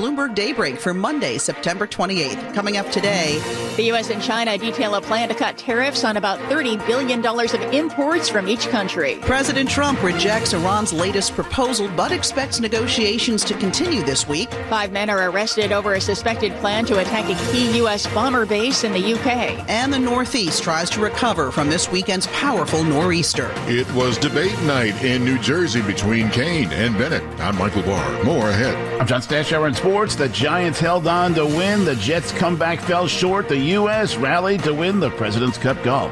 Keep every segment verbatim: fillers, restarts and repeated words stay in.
Bloomberg Daybreak for Monday, September twenty-eighth. Coming up today, the U S and China detail a plan to cut tariffs on about thirty billion dollars of imports from each country. President Trump rejects Iran's latest proposal but expects negotiations to continue this week. Five men are arrested over a suspected plan to attack a key U S bomber base in the U K. And the Northeast tries to recover from this weekend's powerful nor'easter. It was debate night in New Jersey between Kaine and Bennett. I'm Michael Barr. More ahead. I'm John Stashower in sports. The Giants held on to win. The Jets' comeback fell short. The U S rallied to win the President's Cup golf.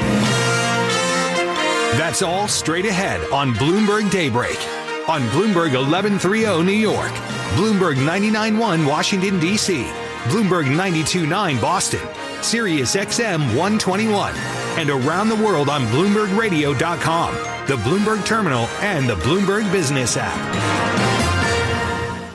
That's all straight ahead on Bloomberg Daybreak. On Bloomberg eleven thirty New York, Bloomberg ninety-nine point one Washington, D C, Bloomberg ninety-two point nine Boston, Sirius X M one twenty-one, and around the world on Bloomberg Radio dot com, the Bloomberg Terminal, and the Bloomberg Business app.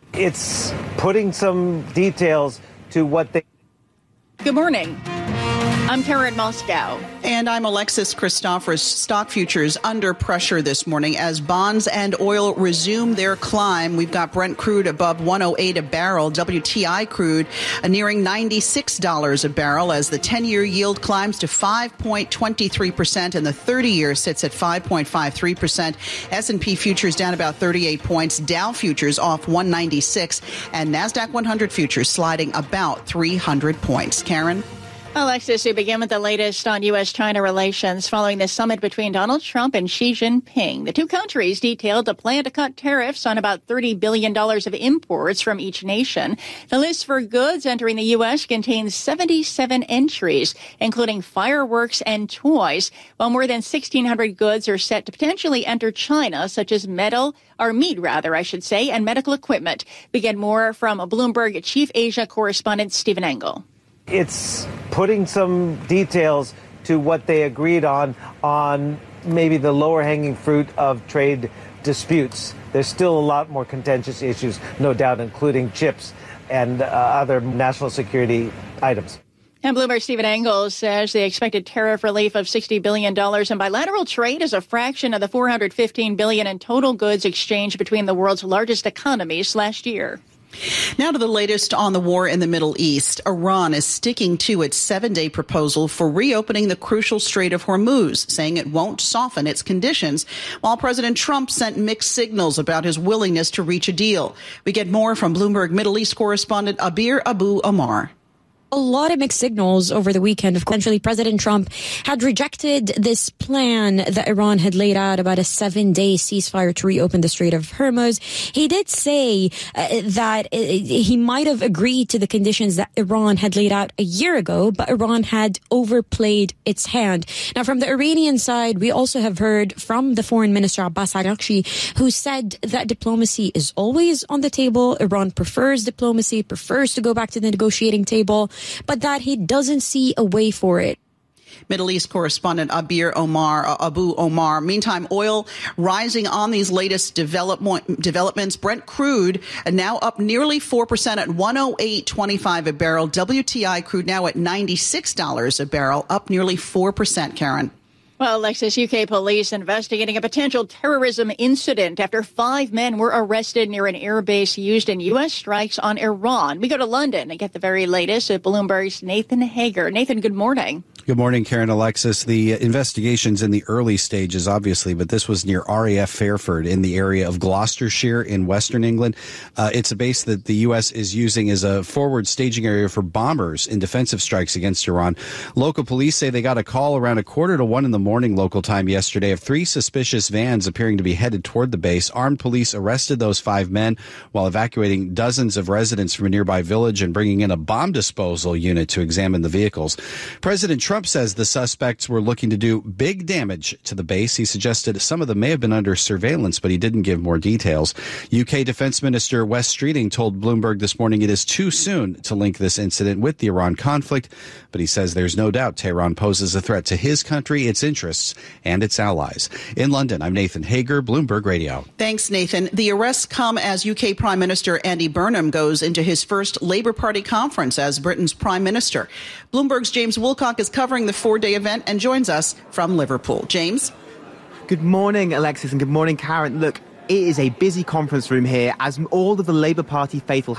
It's putting some details to what they... Good morning. I'm Karen Moscow. And I'm Alexis Christophorous. Stock futures under pressure this morning as bonds and oil resume their climb. We've got Brent crude above one oh eight a barrel, W T I crude uh, nearing ninety-six dollars a barrel as the ten-year yield climbs to five point two three percent and the thirty-year sits at five point five three percent. S and P futures down about thirty-eight points. Dow futures off one ninety-six and NASDAQ one hundred futures sliding about three hundred points. Karen? Alexis, we begin with the latest on U S China relations following the summit between Donald Trump and Xi Jinping. The two countries detailed a plan to cut tariffs on about thirty billion dollars of imports from each nation. The list for goods entering the U S contains seventy-seven entries, including fireworks and toys, while more than sixteen hundred goods are set to potentially enter China, such as metal, or meat rather, I should say, and medical equipment. We get more from Bloomberg Chief Asia correspondent Stephen Engel. It's putting some details to what they agreed on, on maybe the lower hanging fruit of trade disputes. There's still a lot more contentious issues, no doubt, including chips and uh, other national security items. And Bloomberg Stephen Engel says the expected tariff relief of sixty billion dollars in bilateral trade is a fraction of the four hundred fifteen billion dollars in total goods exchanged between the world's largest economies last year. Now to the latest on the war in the Middle East. Iran is sticking to its seven-day proposal for reopening the crucial Strait of Hormuz, saying it won't soften its conditions, while President Trump sent mixed signals about his willingness to reach a deal. We get more from Bloomberg Middle East correspondent Abir Abu Omar. A lot of mixed signals over the weekend. Essentially, President Trump had rejected this plan that Iran had laid out about a seven-day ceasefire to reopen the Strait of Hormuz. He did say uh, that uh, he might have agreed to the conditions that Iran had laid out a year ago, but Iran had overplayed its hand. Now, from the Iranian side, we also have heard from the Foreign Minister Abbas Araghchi, who said that diplomacy is always on the table. Iran prefers diplomacy, prefers to go back to the negotiating table, but that he doesn't see a way for it. Middle East correspondent Abir Omar, uh, Abu Omar. Meantime, oil rising on these latest development, developments. Brent crude uh, now up nearly four percent at one oh eight twenty-five a barrel. W T I crude now at ninety-six dollars a barrel, up nearly four percent, Karen. Well, Alexis, U K police investigating a potential terrorism incident after five men were arrested near an airbase used in U S strikes on Iran. We go to London and get the very latest at Bloomberg's Nathan Hager. Nathan, good morning. Good morning, Karen, Alexis. The investigation's in the early stages, obviously, but this was near R A F Fairford in the area of Gloucestershire in western England. Uh, it's a base that the U S is using as a forward staging area for bombers in defensive strikes against Iran. Local police say they got a call around a quarter to one in the morning local time yesterday of three suspicious vans appearing to be headed toward the base. Armed police arrested those five men while evacuating dozens of residents from a nearby village and bringing in a bomb disposal unit to examine the vehicles. President Trump says the suspects were looking to do big damage to the base. He suggested some of them may have been under surveillance, but he didn't give more details. U K Defense Minister Wes Streeting told Bloomberg this morning it is too soon to link this incident with the Iran conflict, but he says there's no doubt Tehran poses a threat to his country, its interests, and its allies. In London, I'm Nathan Hager, Bloomberg Radio. Thanks, Nathan. The arrests come as U K Prime Minister Andy Burnham goes into his first Labour Party conference as Britain's Prime Minister. Bloomberg's James Woolcock is covering the four-day event and joins us from Liverpool. James? Good morning, Alexis, and good morning, Karen. Look, it is a busy conference room here as all of the Labour Party faithful